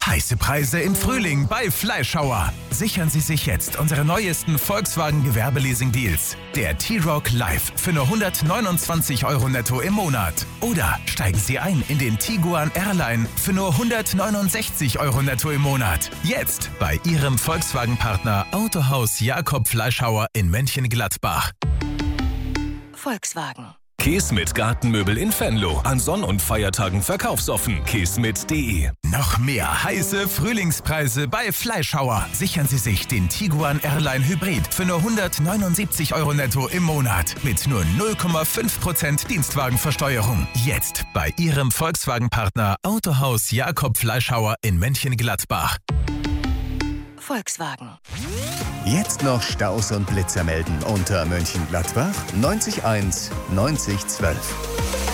Heiße Preise im Frühling bei Fleischhauer. Sichern Sie sich jetzt unsere neuesten Volkswagen Gewerbeleasing-Deals. Der T-Roc Live für nur 129 € netto im Monat. Oder steigen Sie ein in den Tiguan Airline für nur 169 € netto im Monat. Jetzt bei Ihrem Volkswagen-Partner Autohaus Jakob Fleischhauer in Mönchengladbach. Volkswagen. Keesmit Gartenmöbel in Venlo. An Sonn- und Feiertagen verkaufsoffen. keesmit.de. Noch mehr heiße Frühlingspreise bei Fleischhauer. Sichern Sie sich den Tiguan Airline Hybrid für nur 179 € netto im Monat. Mit nur 0,5% Dienstwagenversteuerung. Jetzt bei Ihrem Volkswagen-Partner Autohaus Jakob Fleischhauer in Mönchengladbach. Volkswagen. Jetzt noch Staus und Blitzer melden unter Mönchengladbach 90 1 90 12.